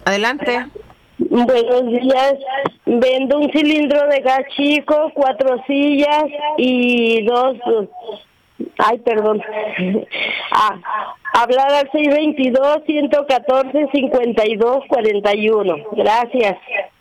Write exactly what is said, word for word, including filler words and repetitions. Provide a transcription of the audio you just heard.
Adelante. Buenos días. Vendo un cilindro de gas chico, cuatro sillas y dos... Ay, perdón. Ah, hablar al seis veintidós, ciento catorce, cincuenta y dos, cuarenta y uno. Gracias.